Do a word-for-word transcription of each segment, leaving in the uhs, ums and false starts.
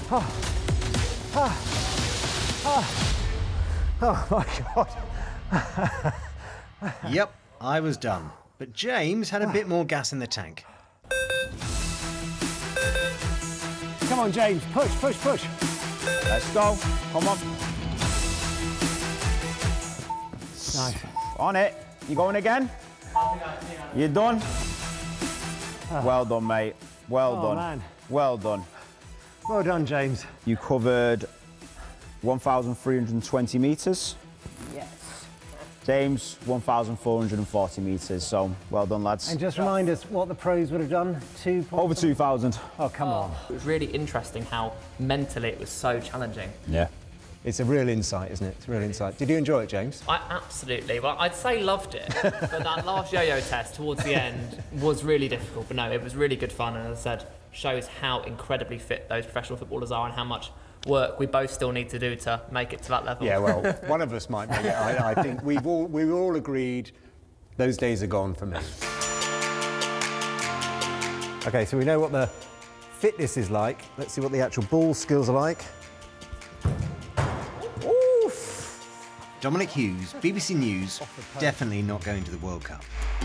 Oh, oh, oh. Oh my God. Yep, I was done. But James had a bit more gas in the tank. Come on, James, push, push, push. Let's go. Come on. Nice. On it. You going again? You done? Oh. Well done, mate. Well Oh, done. man. Well done. Well done, James. You covered one thousand three hundred twenty metres. Yes. James, one thousand four hundred forty metres. So, well done, lads. And just remind us what the pros would have done. Two points. Over two thousand. Oh, come on. It was really interesting how mentally it was so challenging. Yeah. It's a real insight, isn't it? It's a real insight. Did you enjoy it, James? I absolutely, well, I'd say loved it, but that last yo-yo test towards the end was really difficult. But no, it was really good fun, and as I said, shows how incredibly fit those professional footballers are and how much work we both still need to do to make it to that level. Yeah, well, one of us might make it. I, I think we've all we've all agreed those days are gone for me. Okay, so we know what the fitness is like. Let's see what the actual ball skills are like. Dominic Hughes, B B C News, definitely not going to the World Cup.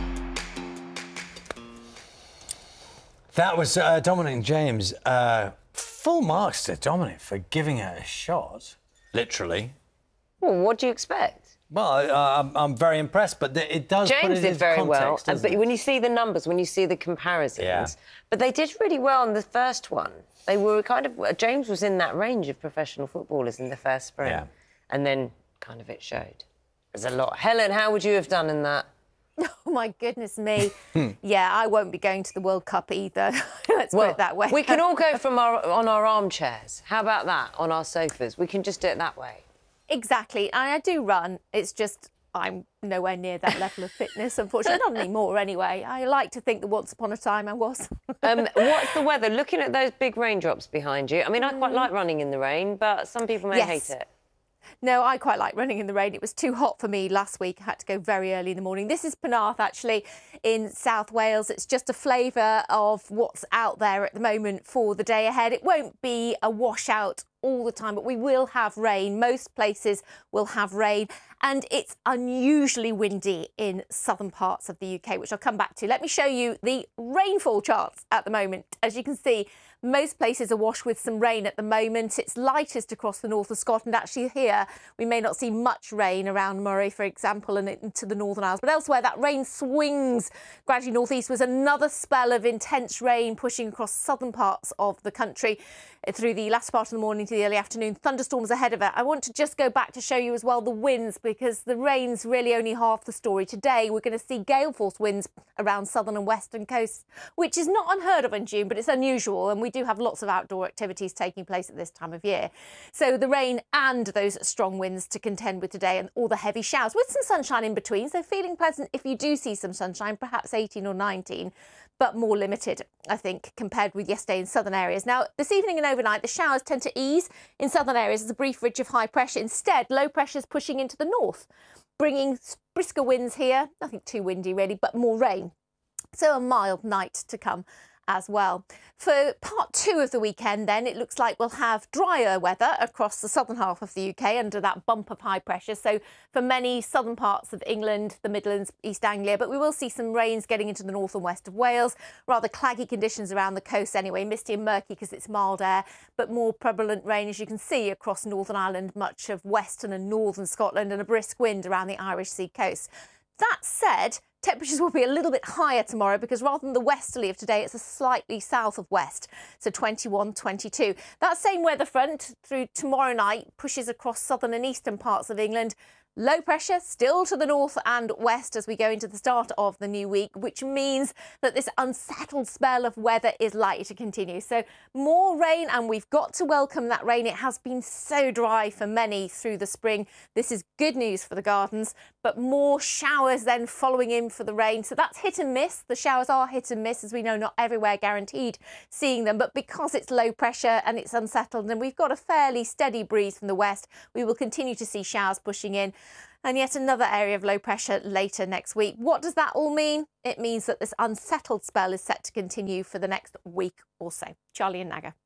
That was uh, Dominic and James. Uh, full marks to Dominic for giving it a shot, literally. Well, what do you expect? Well, I, I'm, I'm very impressed, but th it does put James it did into very well, context, uh, doesn't but it? when you see the numbers, when you see the comparisons, Yeah. but they did really well in the first one. They were kind of James was in that range of professional footballers in the first sprint, Yeah. and then kind of it showed. There's a lot. Helen, how would you have done in that? Oh, my goodness me. Yeah, I won't be going to the World Cup either. Let's Well, put it that way. we can all go from our on our armchairs. How about that? On our sofas, we can just do it that way. Exactly. And I do run. It's just I'm nowhere near that level of fitness, unfortunately. Not anymore, anyway. I like to think that once upon a time I was. um, what's the weather? Looking at those big raindrops behind you. I mean, I quite like running in the rain, but some people may Yes. hate it. No, I quite like running in the rain. It was too hot for me last week. I had to go very early in the morning. This is Penarth, actually, in South Wales. It's just a flavour of what's out there at the moment for the day ahead. It won't be a washout all the time, but we will have rain. Most places will have rain, and it's unusually windy in southern parts of the U K, which I'll come back to. Let me show you the rainfall charts at the moment. As you can see, most places are washed with some rain at the moment. It's lightest across the north of Scotland. Actually, here we may not see much rain around Murray, for example, and into the Northern Isles. But elsewhere, that rain swings gradually northeast. Was another spell of intense rain pushing across southern parts of the country through the last part of the morning to the early afternoon. Thunderstorms ahead of it. I want to just go back to show you as well the winds, because the rain's really only half the story. Today, we're going to see gale force winds around southern and western coasts, which is not unheard of in June, but it's unusual, and we do have lots of outdoor activities taking place at this time of year. So the rain and those strong winds to contend with today, and all the heavy showers with some sunshine in between. So feeling pleasant if you do see some sunshine, perhaps eighteen or nineteen, but more limited, I think, compared with yesterday in southern areas. Now, this evening and overnight, the showers tend to ease in southern areas as a brief ridge of high pressure. Instead, low pressure is pushing into the north, bringing brisker winds here. Nothing too windy, really, but more rain. So a mild night to come as well. For part two of the weekend, then, it looks like we'll have drier weather across the southern half of the U K under that bump of high pressure. So for many southern parts of England, the Midlands, East Anglia, but we will see some rains getting into the north and west of Wales. Rather claggy conditions around the coast anyway, misty and murky because it's mild air, but more prevalent rain, as you can see, across Northern Ireland, much of western and northern Scotland, and a brisk wind around the Irish Sea coast. That said, temperatures will be a little bit higher tomorrow because rather than the westerly of today, it's a slightly south of west, so twenty-one, twenty-two. That same weather front through tomorrow night pushes across southern and eastern parts of England. Low pressure still to the north and west as we go into the start of the new week, which means that this unsettled spell of weather is likely to continue. So more rain, and we've got to welcome that rain. It has been so dry for many through the spring. This is good news for the gardens, but more showers then following in for the rain. So that's hit and miss. The showers are hit and miss, as we know, not everywhere guaranteed seeing them, but because it's low pressure and it's unsettled and we've got a fairly steady breeze from the west, we will continue to see showers pushing in. And yet another area of low pressure later next week. What does that all mean? It means that this unsettled spell is set to continue for the next week or so. Charlie and Naga.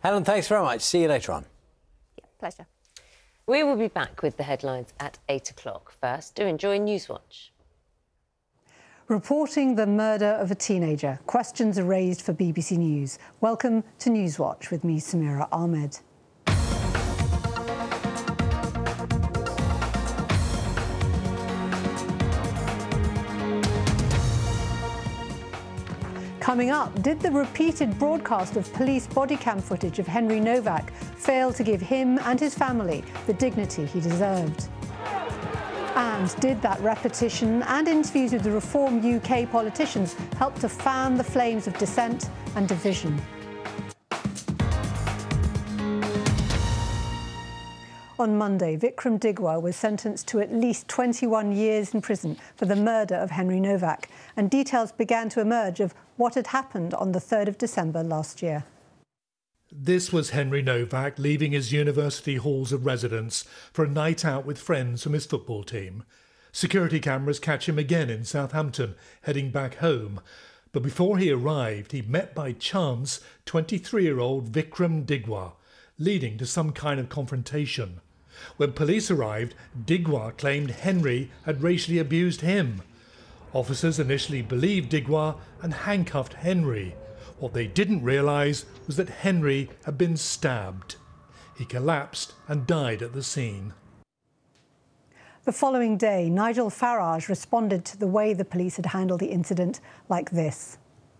Helen, thanks very much. See you later on. Yeah, pleasure. We will be back with the headlines at eight o'clock. First, do enjoy Newswatch. Reporting the murder of a teenager. Questions are raised for B B C News. Welcome to Newswatch with me, Samira Ahmed. Coming up, did the repeated broadcast of police body cam footage of Henry Novak fail to give him and his family the dignity he deserved? And did that repetition and interviews with the Reform U K politicians help to fan the flames of dissent and division? On Monday, Vikram Digwa was sentenced to at least twenty-one years in prison for the murder of Henry Novak, and details began to emerge of what had happened on the third of December last year. This was Henry Novak leaving his university halls of residence for a night out with friends from his football team. Security cameras catch him again in Southampton, heading back home. But before he arrived, he met by chance twenty-three-year-old Vikram Digwa, leading to some kind of confrontation. When police arrived, Digwa claimed Henry had racially abused him. Officers initially believed Digwa and handcuffed Henry. What they didn't realise was that Henry had been stabbed. He collapsed and died at the scene. The following day, Nigel Farage responded to the way the police had handled the incident like this.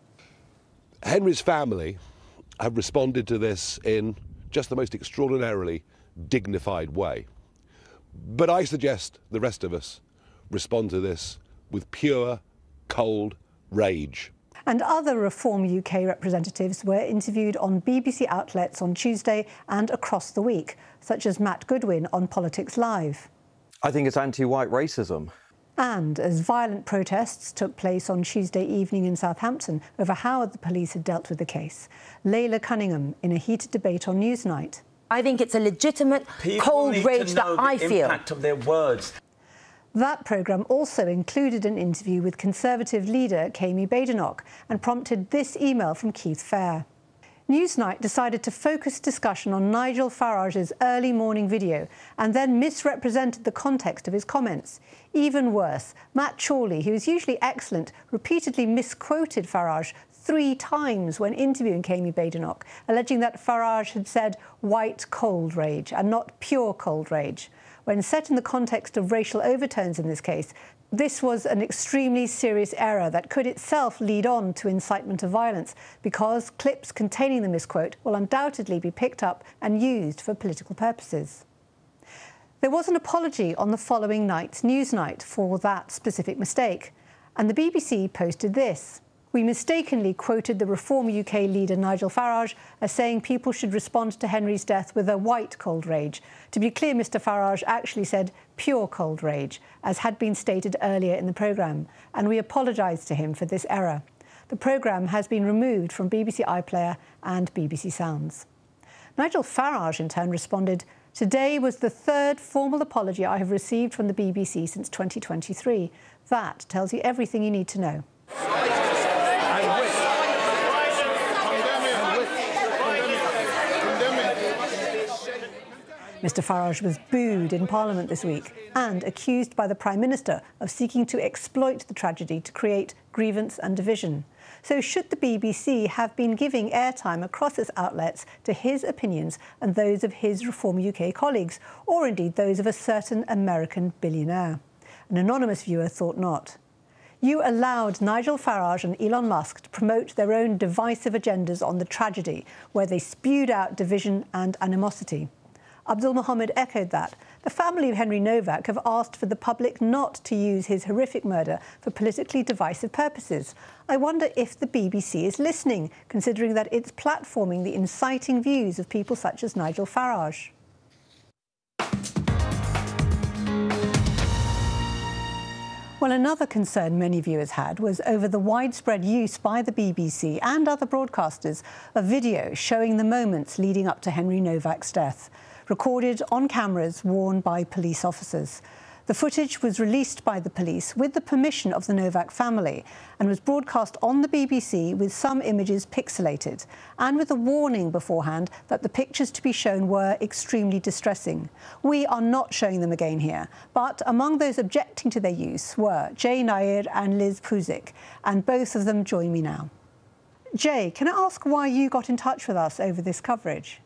Henry's family have responded to this in just the most extraordinarily dignified way. But I suggest the rest of us respond to this with pure, cold rage. And other Reform U K representatives were interviewed on B B C outlets on Tuesday and across the week, such as Matt Goodwin on Politics Live. I think it's anti-white racism. And as violent protests took place on Tuesday evening in Southampton over how the police had dealt with the case, Layla Cunningham in a heated debate on Newsnight. I think it's a legitimate People cold need rage to that know I the feel. impact of their words. That programme also included an interview with Conservative leader Kemi Badenoch and prompted this email from Keith Fair. Newsnight decided to focus discussion on Nigel Farage's early morning video and then misrepresented the context of his comments. Even worse, Matt Chorley, who is usually excellent, repeatedly misquoted Farage three times when interviewing Kemi Badenoch, alleging that Farage had said white cold rage and not pure cold rage. When set in the context of racial overtones in this case, this was an extremely serious error that could itself lead on to incitement of violence, because clips containing the misquote will undoubtedly be picked up and used for political purposes. There was an apology on the following night's Newsnight for that specific mistake, and the B B C posted this. We mistakenly quoted the Reform U K leader Nigel Farage as saying people should respond to Henry's death with a white cold rage. To be clear, Mr Farage actually said pure cold rage, as had been stated earlier in the programme, and we apologise to him for this error. The programme has been removed from B B C iPlayer and B B C Sounds. Nigel Farage in turn responded, "Today was the third formal apology I have received from the B B C since twenty twenty-three. That tells you everything you need to know." Mr Farage was booed in Parliament this week and accused by the Prime Minister of seeking to exploit the tragedy to create grievance and division. So should the B B C have been giving airtime across its outlets to his opinions and those of his Reform U K colleagues, or indeed those of a certain American billionaire? An anonymous viewer thought not. You allowed Nigel Farage and Elon Musk to promote their own divisive agendas on the tragedy, where they spewed out division and animosity. Abdul Mohammed echoed that. The family of Henry Novak have asked for the public not to use his horrific murder for politically divisive purposes. I wonder if the B B C is listening, considering that it's platforming the inciting views of people such as Nigel Farage. Well, another concern many viewers had was over the widespread use by the B B C and other broadcasters of video showing the moments leading up to Henry Novak's death, recorded on cameras worn by police officers. The footage was released by the police with the permission of the Novak family and was broadcast on the B B C with some images pixelated and with a warning beforehand that the pictures to be shown were extremely distressing. We are not showing them again here, but among those objecting to their use were Jay Nair and Liz Puzik, and both of them join me now. Jay, can I ask why you got in touch with us over this coverage?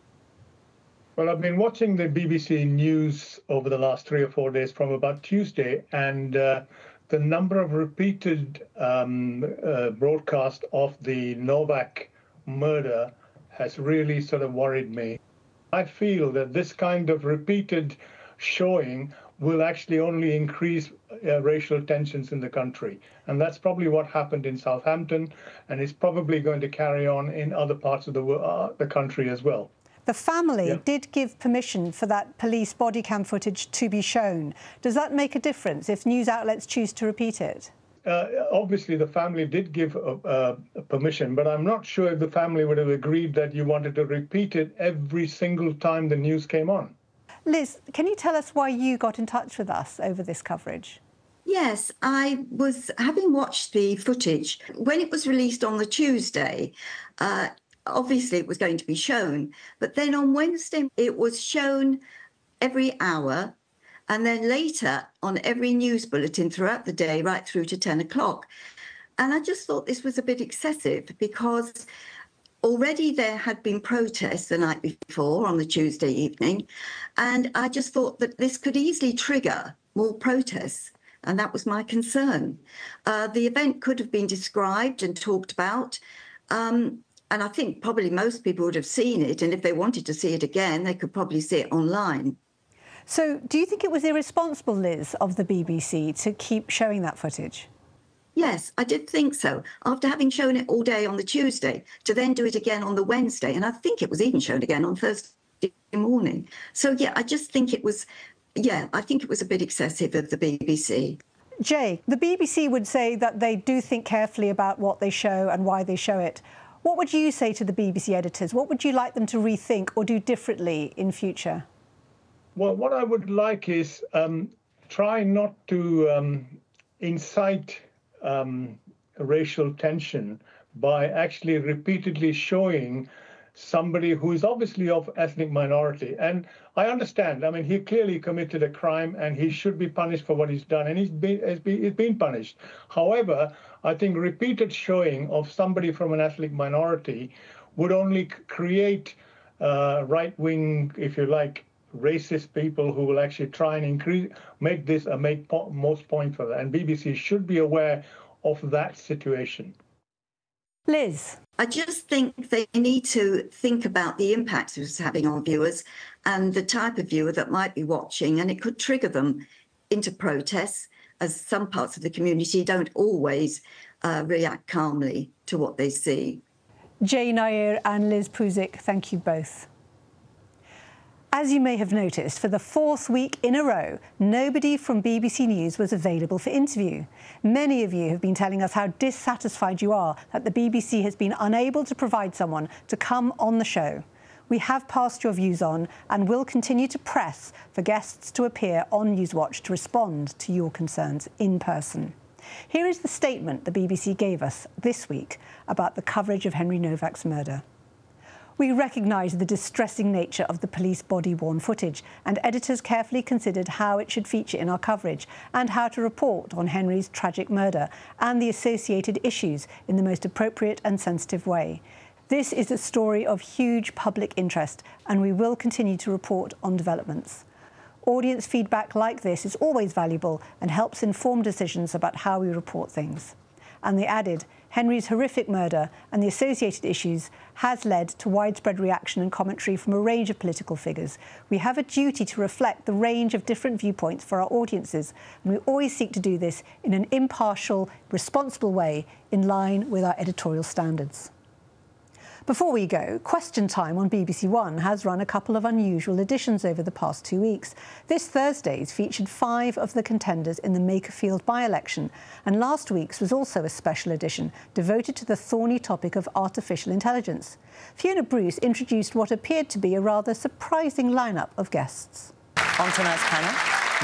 Well, I've been watching the B B C News over the last three or four days from about Tuesday, and uh, the number of repeated um, uh, broadcasts of the Novak murder has really sort of worried me. I feel that this kind of repeated showing will actually only increase uh, racial tensions in the country. And that's probably what happened in Southampton, and is probably going to carry on in other parts of the, uh, the country as well. The family Yeah. did give permission for that police body cam footage to be shown. Does that make a difference if news outlets choose to repeat it? Uh, obviously, the family did give uh, uh, permission, but I'm not sure if the family would have agreed that you wanted to repeat it every single time the news came on. Liz, can you tell us why you got in touch with us over this coverage? Yes, I was having watched the footage. When it was released on the Tuesday, uh, obviously it was going to be shown, but then on Wednesday it was shown every hour, and then later on every news bulletin throughout the day, right through to ten o'clock. And I just thought this was a bit excessive, because already there had been protests the night before on the Tuesday evening, and I just thought that this could easily trigger more protests, and that was my concern. Uh, the event could have been described and talked about, um, and I think probably most people would have seen it, and if they wanted to see it again, they could probably see it online. So do you think it was irresponsible, Liz, of the B B C to keep showing that footage? Yes, I did think so. After having shown it all day on the Tuesday, to then do it again on the Wednesday, and I think it was even shown again on Thursday morning. So, yeah, I just think it was, yeah, I think it was a bit excessive of the B B C. Jay, the B B C would say that they do think carefully about what they show and why they show it. What would you say to the B B C editors? What would you like them to rethink or do differently in future? Well, what I would like is um, try not to um, incite um, racial tension by actually repeatedly showing somebody who is obviously of ethnic minority. And I understand, I mean, he clearly committed a crime and he should be punished for what he's done, and he's been, he's been, he's been punished. However, I think repeated showing of somebody from an ethnic minority would only create uh, right-wing, if you like, racist people who will actually try and increase, make this a make po most point for that. And B B C should be aware of that situation. Liz? I just think they need to think about the impact it's having on viewers and the type of viewer that might be watching, and it could trigger them into protests, as some parts of the community don't always uh, react calmly to what they see. Jay Nair and Liz Puzik, thank you both. As you may have noticed, for the fourth week in a row, nobody from B B C News was available for interview. Many of you have been telling us how dissatisfied you are that the B B C has been unable to provide someone to come on the show. We have passed your views on and will continue to press for guests to appear on Newswatch to respond to your concerns in person. Here is the statement the B B C gave us this week about the coverage of Henry Novak's murder. We recognise the distressing nature of the police body-worn footage, and editors carefully considered how it should feature in our coverage and how to report on Henry's tragic murder and the associated issues in the most appropriate and sensitive way. This is a story of huge public interest, and we will continue to report on developments. Audience feedback like this is always valuable and helps inform decisions about how we report things. And they added, Henry's horrific murder and the associated issues has led to widespread reaction and commentary from a range of political figures. We have a duty to reflect the range of different viewpoints for our audiences, and we always seek to do this in an impartial, responsible way in line with our editorial standards. Before we go, Question Time on B B C One has run a couple of unusual editions over the past two weeks. This Thursday's featured five of the contenders in the Makerfield by-election, and last week's was also a special edition devoted to the thorny topic of artificial intelligence. Fiona Bruce introduced what appeared to be a rather surprising lineup of guests. On tonight's panel,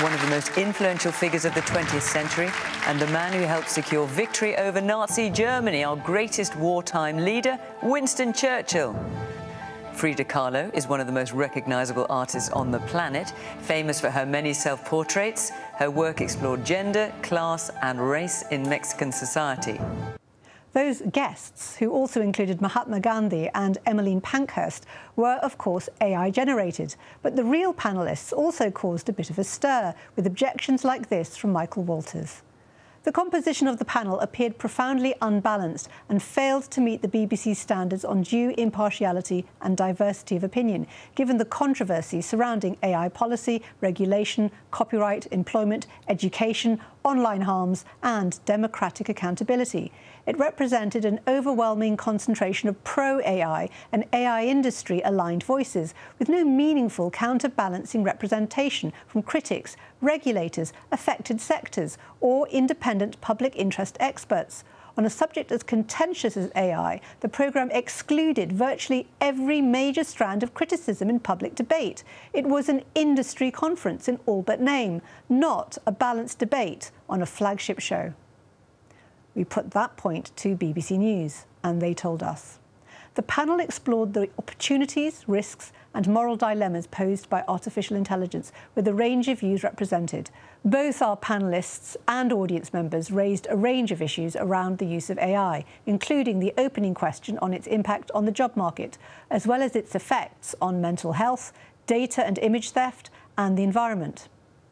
one of the most influential figures of the twentieth century and the man who helped secure victory over Nazi Germany, our greatest wartime leader, Winston Churchill. Frida Kahlo is one of the most recognisable artists on the planet, famous for her many self-portraits. Her work explored gender, class and race in Mexican society. Those guests, who also included Mahatma Gandhi and Emmeline Pankhurst, were, of course, A I-generated. But the real panellists also caused a bit of a stir, with objections like this from Michael Walters. The composition of the panel appeared profoundly unbalanced and failed to meet the B B C's standards on due impartiality and diversity of opinion, given the controversy surrounding A I policy, regulation, copyright, employment, education, online harms and democratic accountability. It represented an overwhelming concentration of pro-A I and A I industry-aligned voices, with no meaningful counterbalancing representation from critics, regulators, affected sectors or independent public interest experts. On a subject as contentious as A I, the programme excluded virtually every major strand of criticism in public debate. It was an industry conference in all but name, not a balanced debate on a flagship show. We put that point to B B C News, and they told us. The panel explored the opportunities, risks and moral dilemmas posed by artificial intelligence, with a range of views represented. Both our panellists and audience members raised a range of issues around the use of A I, including the opening question on its impact on the job market, as well as its effects on mental health, data and image theft and the environment.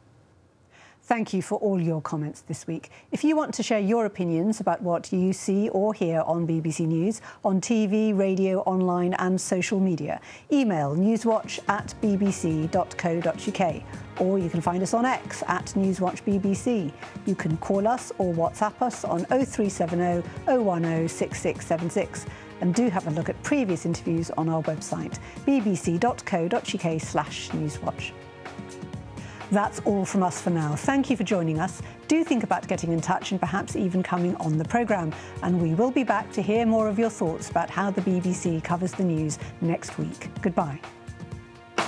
Thank you for all your comments this week. If you want to share your opinions about what you see or hear on B B C News, on T V, radio, online and social media, email newswatch at b b c dot co dot u k, or you can find us on X at Newswatch B B C. You can call us or WhatsApp us on oh three seven oh, oh one oh, six six seven six. And do have a look at previous interviews on our website, b b c dot co dot u k slash newswatch. That's all from us for now. Thank you for joining us. Do think about getting in touch and perhaps even coming on the programme. And we will be back to hear more of your thoughts about how the B B C covers the news next week. Goodbye.